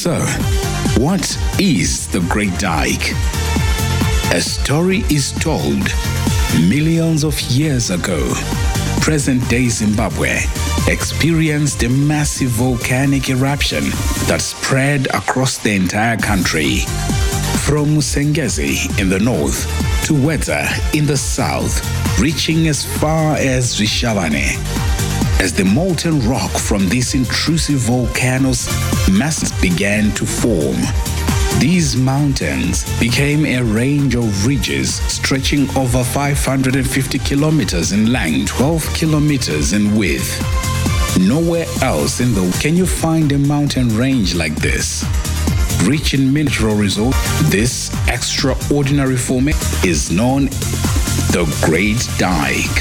So, what is the Great Dike? A story is told millions of years ago. Present-day Zimbabwe experienced a massive volcanic eruption that spread across the entire country. From Musengezi in the north to Wedza in the south, reaching as far as Rishavane. As the molten rock from these intrusive volcanoes masses began to form, these mountains became a range of ridges stretching over 550 kilometers in length, 12 kilometers in width. Nowhere else in the world can you find a mountain range like this. Rich in mineral resources, this extraordinary formation is known the Great Dike.